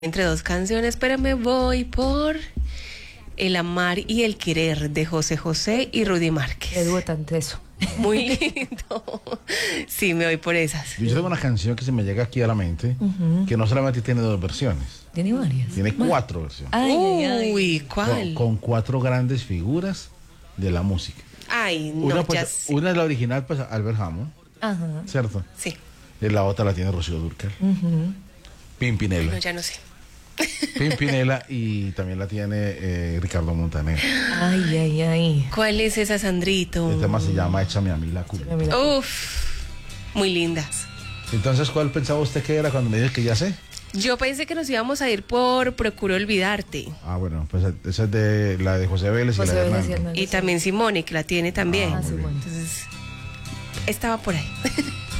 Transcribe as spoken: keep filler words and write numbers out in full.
Entre dos canciones, pero me voy por El amar y el querer de José José y Rudy Márquez. Qué dúo tan teso. Muy lindo. Sí, me voy por esas. Yo tengo una canción que se me llega aquí a la mente, uh-huh. que no solamente tiene dos versiones. Tiene varias. Tiene cuatro versiones. Ay, ay, ay. Uy, ¿cuál? Con, con cuatro grandes figuras de la música. Ay, no, Una, ya pues, sé. una es la original, pues Albert Hammond, Ajá. ¿cierto? Sí. Y la otra la tiene Rocío Dúrcal. Uh-huh. Pimpinela. No, ya no sé. Pimpinela y también la tiene eh, Ricardo Montaner. Ay, ay, ay. ¿Cuál es esa, Sandrito? El tema se llama Échame a mí la culpa. Uf, muy lindas. Entonces, ¿cuál pensaba usted que era cuando me dijo que ya sé? Yo pensé que nos íbamos a ir por Procuro olvidarte. Ah, bueno, pues esa es de la de José Vélez José y la de Vélez y Hernando. Hernando. Y también Simone, que la tiene también. Ah, sí, bueno. Entonces, estaba por ahí.